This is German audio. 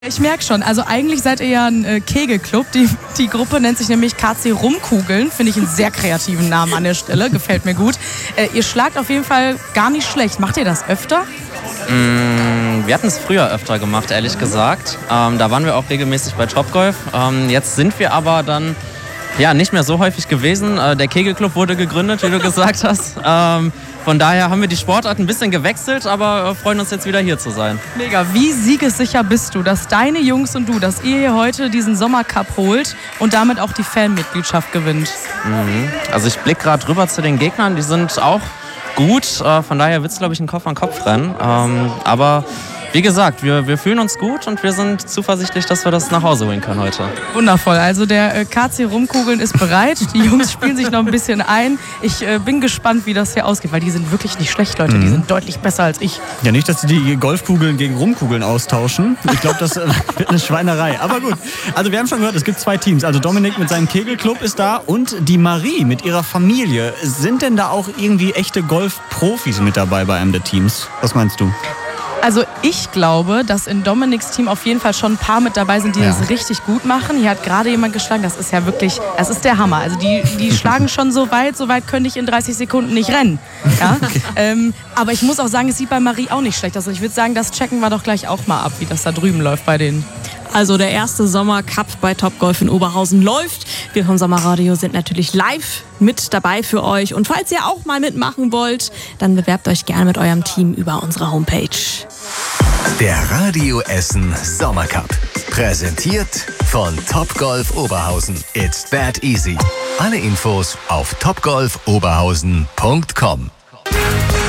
Ich merke schon, also eigentlich seid ihr ja ein Kegelclub. Die Gruppe nennt sich nämlich KC Rumkugeln. Finde ich einen sehr kreativen Namen an der Stelle, gefällt mir gut. Ihr schlagt auf jeden Fall gar nicht schlecht. Macht ihr das öfter? Wir hatten es früher öfter gemacht, ehrlich gesagt. Da waren wir auch regelmäßig bei Topgolf. Jetzt sind wir aber dann nicht mehr so häufig gewesen. Der Kegelclub wurde gegründet, wie du gesagt hast. Von daher haben wir die Sportart ein bisschen gewechselt, aber freuen uns jetzt wieder hier zu sein. Mega. Wie siegessicher bist du, dass deine Jungs und du, dass ihr hier heute diesen Sommercup holt und damit auch die Fanmitgliedschaft gewinnt? Also ich blicke gerade rüber zu den Gegnern, die sind auch gut. Von daher wird es, glaube ich, ein Kopf-an-Kopf-Rennen. Aber wie gesagt, wir fühlen uns gut und wir sind zuversichtlich, dass wir das nach Hause holen können heute. Wundervoll. Also der KC Rumkugeln ist bereit. Die Jungs spielen sich noch ein bisschen ein. Ich bin gespannt, wie das hier ausgeht, weil die sind wirklich nicht schlecht, Leute. Die sind deutlich besser als ich. Ja, nicht, dass die Golfkugeln gegen Rumkugeln austauschen. Ich glaube, das wird eine Schweinerei. Aber gut. Also wir haben schon gehört, es gibt 2 Teams. Also Dominik mit seinem Kegelclub ist da und die Marie mit ihrer Familie. Sind denn da auch irgendwie echte Golfprofis mit dabei bei einem der Teams? Was meinst du? Also ich glaube, dass in Dominiks Team auf jeden Fall schon ein paar mit dabei sind, die das richtig gut machen. Hier hat gerade jemand geschlagen, das ist ja wirklich, das ist der Hammer. Also die schlagen schon so weit könnte ich in 30 Sekunden nicht rennen. Ja? Aber ich muss auch sagen, es sieht bei Marie auch nicht schlecht aus. Also ich würde sagen, das checken wir doch gleich auch mal ab, wie das da drüben läuft bei denen. Also der erste Sommercup bei Topgolf in Oberhausen läuft. Wir vom Sommerradio sind natürlich live mit dabei für euch. Und falls ihr auch mal mitmachen wollt, dann bewerbt euch gerne mit eurem Team über unsere Homepage. Der Radio Essen Sommercup. Präsentiert von Topgolf Oberhausen. It's that easy. Alle Infos auf topgolfoberhausen.com.